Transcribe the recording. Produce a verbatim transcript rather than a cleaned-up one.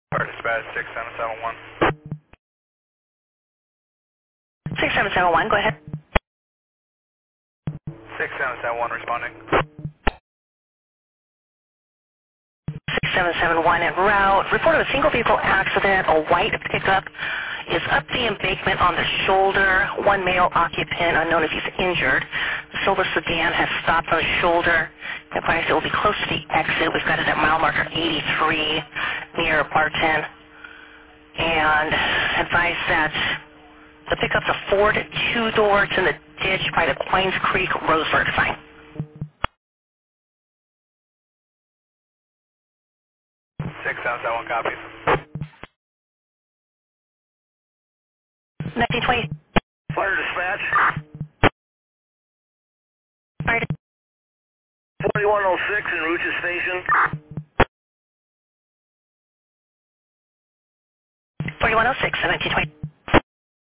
Fire dispatch six seven seven one. six seven seven one, go ahead. six seven seven one responding. six seven seven one en route. Report of a single vehicle accident. A white pickup is up the embankment on the shoulder. One male occupant, unknown if he's injured. The silver sedan has stopped on the shoulder. Advised it will be close to the exit. We've got it at mile marker eighty-three near Barton. And advise that the pickup's a Ford two-door. It's in the ditch by the Queens Creek Roseburg sign. six seven seven one copies. nineteen twenty. Fire dispatch Fire forty-one oh six in Ruches Station. forty-one oh six, nineteen twenty.